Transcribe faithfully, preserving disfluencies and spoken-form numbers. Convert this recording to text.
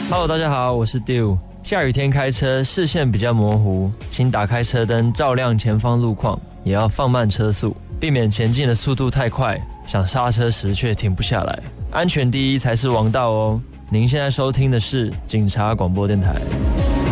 Hello， 大家好，我是 Dew。下雨天开车视线比较模糊，请打开车灯照亮前方路况，也要放慢车速，避免前进的速度太快，想刹车时却停不下来。安全第一才是王道哦。您现在收听的是警察广播电台。